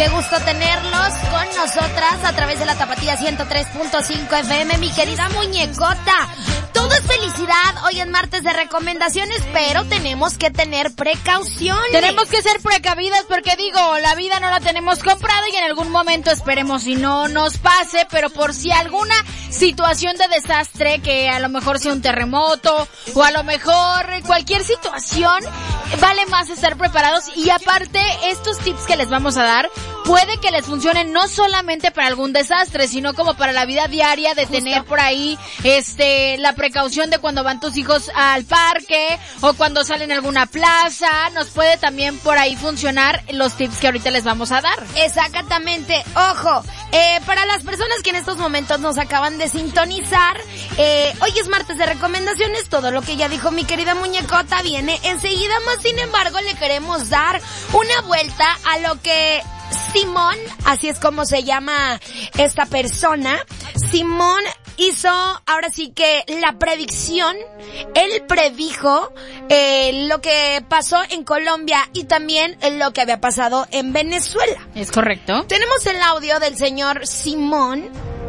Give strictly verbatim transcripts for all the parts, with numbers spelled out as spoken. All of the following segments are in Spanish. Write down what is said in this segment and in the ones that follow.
Qué gusto tenerlos con nosotras a través de la Tapatía ciento tres punto cinco F M, mi querida muñecota. Todo es felicidad, hoy es martes de recomendaciones, pero tenemos que tener precauciones. Tenemos que ser precavidas porque digo, la vida no la tenemos comprada y en algún momento esperemos si no nos pase, pero por si alguna situación de desastre, que a lo mejor sea un terremoto o a lo mejor cualquier situación, vale más estar preparados. Y aparte, estos tips que les vamos a dar puede que les funcionen no solamente para algún desastre, sino como para la vida diaria, de Justo. tener por ahí este la precaución de cuando van tus hijos al parque o cuando salen a alguna plaza. Nos puede también por ahí funcionar los tips que ahorita les vamos a dar. Exactamente. Ojo, eh, para las personas que en estos momentos nos acaban de sintonizar, eh, hoy es martes de recomendaciones. Todo lo que ya dijo mi querida muñecota viene enseguida, más sin embargo le queremos dar una vuelta a lo que Simón, así es como se llama esta persona, Simón hizo ahora sí que la predicción. Él predijo eh, lo que pasó en Colombia y también lo que había pasado en Venezuela. ¿Es correcto? Tenemos el audio del señor Simón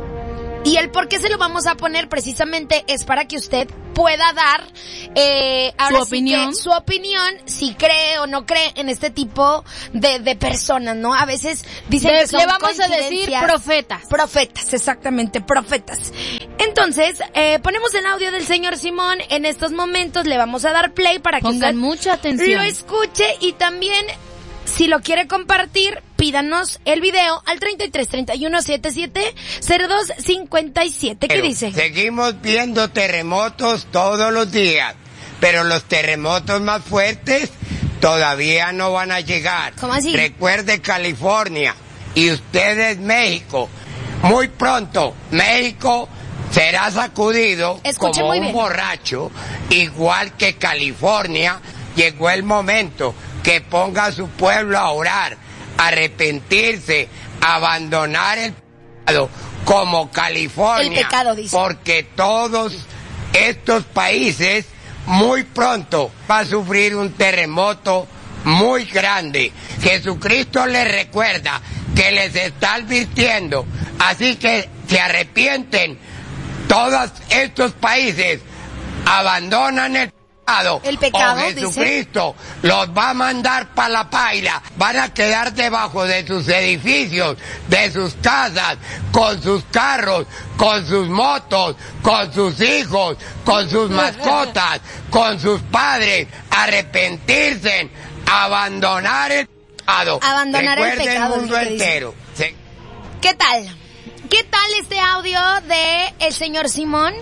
y el por qué se lo vamos a poner precisamente es para que usted pueda dar eh, ahora su sí opinión, que, su opinión, si cree o no cree en este tipo de, de personas, ¿no? A veces dicen Le, que son le vamos a decir profetas. Profetas, exactamente, profetas. Entonces, eh, ponemos el audio del señor Simón. En estos momentos le vamos a dar play para que pongan usted mucha atención, lo escuche y también, si lo quiere compartir, pídanos el video al treinta y tres, treinta y uno, setenta y siete, cero dos, cincuenta y siete. ¿Qué pero dice? Seguimos viendo terremotos todos los días, pero los terremotos más fuertes todavía no van a llegar. ¿Cómo así? Recuerde California y ustedes México. Muy pronto México será sacudido Escuche como muy un bien. borracho, igual que California. Llegó el momento que ponga a su pueblo a orar, arrepentirse, abandonar el pecado como California. El pecado, dice. Porque todos estos países muy pronto va a sufrir un terremoto muy grande. Jesucristo les recuerda que les está advirtiendo, así que se arrepienten. Todos estos países abandonan el pecado, el pecado, o Jesucristo dice, los va a mandar para la paila. Van a quedar debajo de sus edificios, de sus casas, con sus carros, con sus motos, con sus hijos, con sus mascotas, con sus padres. Arrepentirse, abandonar el pecado. Abandonar el Recuerde pecado, el mundo dice. entero. Sí. ¿Qué tal? ¿Qué tal este audio de el señor Simón?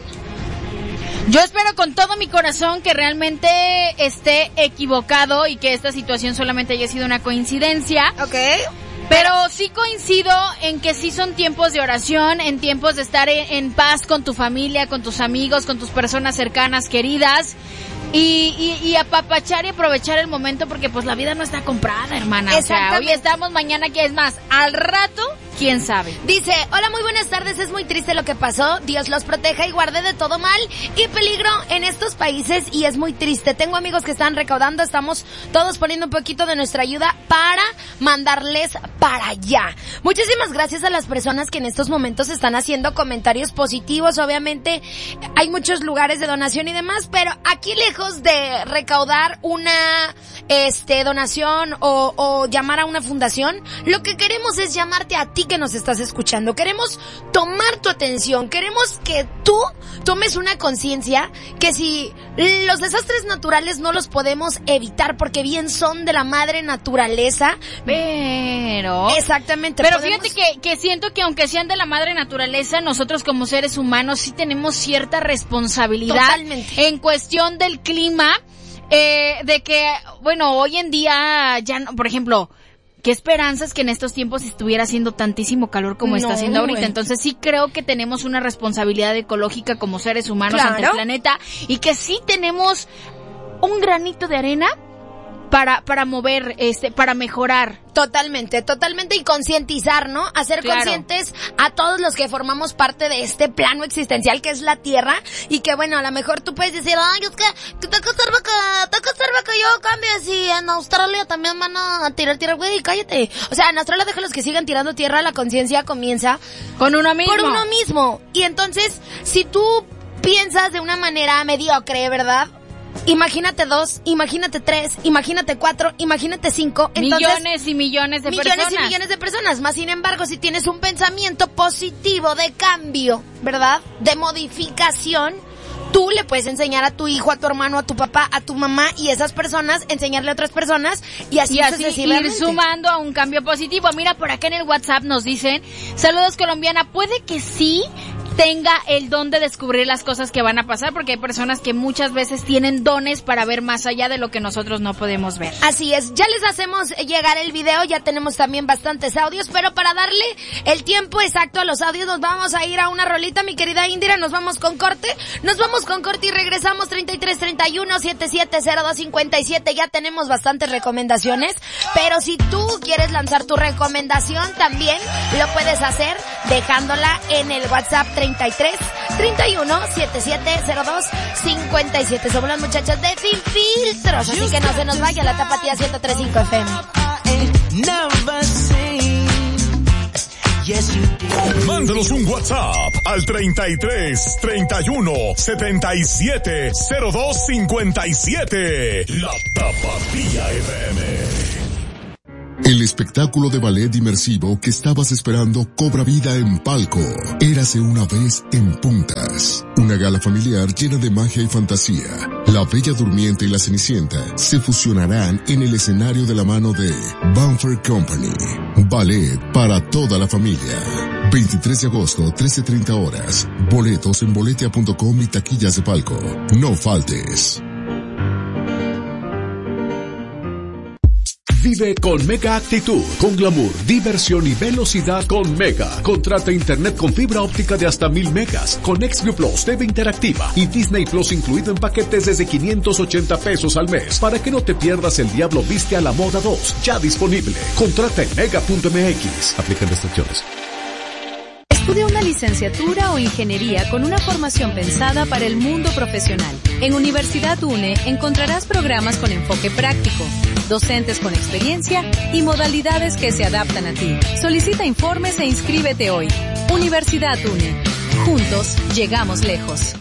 Yo espero con todo mi corazón que realmente esté equivocado y que esta situación solamente haya sido una coincidencia. Ok. Pero sí coincido en que sí son tiempos de oración, en tiempos de estar en, en paz con tu familia, con tus amigos, con tus personas cercanas, queridas. Y, y, y apapachar y aprovechar el momento porque pues la vida no está comprada, hermana. O sea, hoy estamos, mañana que es más, al rato, quién sabe. Dice, hola, muy buenas tardes, es muy triste lo que pasó, Dios los proteja y guarde de todo mal y peligro en estos países y es muy triste. Tengo amigos que están recaudando, estamos todos poniendo un poquito de nuestra ayuda para mandarles para allá. Muchísimas gracias a las personas que en estos momentos están haciendo comentarios positivos. Obviamente hay muchos lugares de donación y demás, pero aquí lejos de recaudar una este donación o, o llamar a una fundación, lo que queremos es llamarte a ti que nos estás escuchando. Queremos tomar tu atención, queremos que tú tomes una conciencia que si los desastres naturales no los podemos evitar porque bien son de la madre naturaleza, pero exactamente, pero podemos... fíjate que, que siento que aunque sean de la madre naturaleza, nosotros como seres humanos sí tenemos cierta responsabilidad. Totalmente. En cuestión del clima, eh, de que, bueno, hoy en día ya, no, por ejemplo, qué esperanzas que en estos tiempos estuviera haciendo tantísimo calor como no, está haciendo ahorita. Bueno. Entonces sí creo que tenemos una responsabilidad ecológica como seres humanos, claro, ante el planeta, y que sí tenemos un granito de arena para para mover, este, para mejorar. Totalmente, totalmente, y concientizar, ¿no? Hacer Claro. conscientes a todos los que formamos parte de este plano existencial que es la Tierra, y que bueno, a lo mejor tú puedes decir, ay, es que, que te conserva que, te conserva que yo cambie, si en Australia también van a tirar tierra, güey, cállate. O sea, en Australia deja los que sigan tirando tierra, la conciencia comienza Con uno mismo. por uno mismo. Y entonces, si tú piensas de una manera mediocre, ¿verdad? Imagínate dos, imagínate tres, imagínate cuatro, imagínate cinco. Entonces, millones y millones de millones personas. y millones de personas. Más sin embargo, si tienes un pensamiento positivo de cambio, ¿verdad? De modificación, tú le puedes enseñar a tu hijo, a tu hermano, a tu papá, a tu mamá, y esas personas enseñarle a otras personas, y así, Y así sucesivamente. ir sumando a un cambio positivo. Mira, por acá en el WhatsApp nos dicen, saludos colombiana, puede que sí tenga el don de descubrir las cosas que van a pasar, porque hay personas que muchas veces tienen dones para ver más allá de lo que nosotros no podemos ver. Así es, ya les hacemos llegar el video, ya tenemos también bastantes audios, pero para darle el tiempo exacto a los audios nos vamos a ir a una rolita, mi querida Indira, nos vamos con corte, nos vamos con corte y regresamos. Treinta y tres, treinta y uno, setenta y siete, cero dos, cincuenta y siete, ya tenemos bastantes recomendaciones, pero si tú quieres lanzar tu recomendación también lo puedes hacer dejándola en el WhatsApp treinta y tres, treinta y uno, setenta y siete, cero dos, cincuenta y siete. Somos las muchachas de Sin Filtros, así que no se nos vaya la Tapatía ciento tres punto cinco F M. Mándanos un WhatsApp al treinta y tres, treinta y uno, setenta y siete, cero dos, cincuenta y siete. La Tapatía F M. El espectáculo de ballet inmersivo que estabas esperando cobra vida en Palco. Érase una vez en Puntas. Una gala familiar llena de magia y fantasía. La Bella Durmiente y la Cenicienta se fusionarán en el escenario de la mano de Bamford Company. Ballet para toda la familia. veintitrés de agosto, trece treinta horas. Boletos en boletia punto com y taquillas de Palco. No faltes. Vive con Mega Actitud, con glamour, diversión y velocidad con Mega. Contrata internet con fibra óptica de hasta mil megas, con XView Plus, T V interactiva y Disney Plus incluido en paquetes desde quinientos ochenta pesos al mes. Para que no te pierdas El Diablo Viste a la Moda dos, ya disponible. Contrata en mega punto m x. Aplican restricciones. Estudia una licenciatura o ingeniería con una formación pensada para el mundo profesional. En Universidad UNE encontrarás programas con enfoque práctico, docentes con experiencia y modalidades que se adaptan a ti. Solicita informes e inscríbete hoy. Universidad UNE. Juntos llegamos lejos.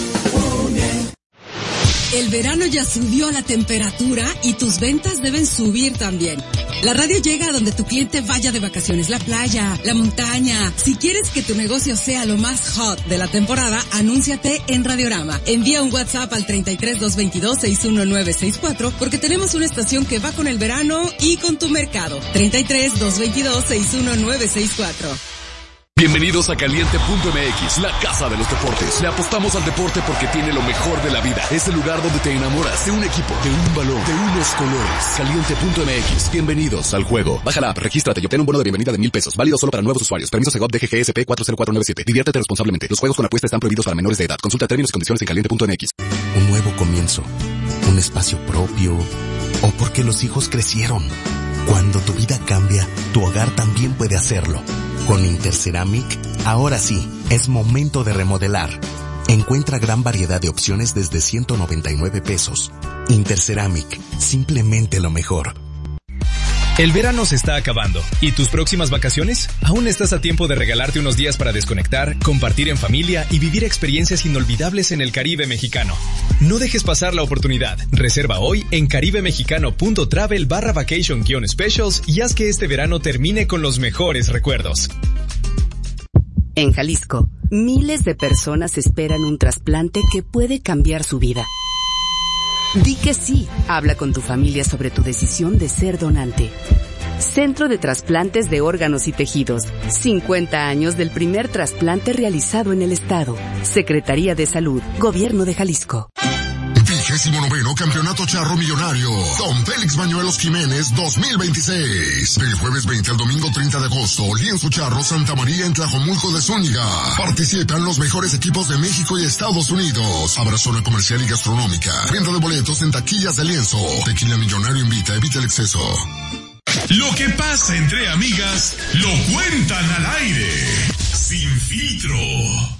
El verano ya subió la temperatura y tus ventas deben subir también. La radio llega a donde tu cliente vaya de vacaciones, la playa, la montaña. Si quieres que tu negocio sea lo más hot de la temporada, anúnciate en Radiorama. Envía un WhatsApp al treinta y tres, doscientos veintidós, sesenta y uno nueve sesenta y cuatro porque tenemos una estación que va con el verano y con tu mercado. treinta y tres, doscientos veintidós, sesenta y uno nueve sesenta y cuatro. Bienvenidos a Caliente punto m x, la casa de los deportes. Le apostamos al deporte porque tiene lo mejor de la vida. Es el lugar donde te enamoras de un equipo, de un balón, de unos colores. Caliente punto m x. Bienvenidos al juego. Baja la app, regístrate y obtén un bono de bienvenida de mil pesos. Válido solo para nuevos usuarios. Permiso Segov D G G S P cuatro cero cuatro nueve siete. Diviértete responsablemente. Los juegos con apuesta están prohibidos para menores de edad. Consulta términos y condiciones en caliente punto m x. Un nuevo comienzo. Un espacio propio. O porque los hijos crecieron. Cuando tu vida cambia, tu hogar también puede hacerlo. Con Interceramic, ahora sí, es momento de remodelar. Encuentra gran variedad de opciones desde ciento noventa y nueve pesos. Interceramic, simplemente lo mejor. El verano se está acabando. ¿Y tus próximas vacaciones? Aún estás a tiempo de regalarte unos días para desconectar, compartir en familia y vivir experiencias inolvidables en el Caribe mexicano. No dejes pasar la oportunidad. Reserva hoy en caribemexicano.travel barra vacation guion specials y haz que este verano termine con los mejores recuerdos. En Jalisco, miles de personas esperan un trasplante que puede cambiar su vida. Di que sí. Habla con tu familia sobre tu decisión de ser donante. Centro de Trasplantes de Órganos y Tejidos. cincuenta años del primer trasplante realizado en el estado. Secretaría de Salud, Gobierno de Jalisco. trigésimo noveno Campeonato Charro Millonario. Don Félix Bañuelos Jiménez dos mil veintiséis. Del jueves veinte al domingo treinta de agosto, Lienzo Charro Santa María en Tlajomulco de Zúñiga. Participan los mejores equipos de México y Estados Unidos. Habrá zona comercial y gastronómica. Venta de boletos en taquillas de Lienzo. Tequila Millonario invita, evita el exceso. Lo que pasa entre amigas, lo cuentan al aire. Sin filtro.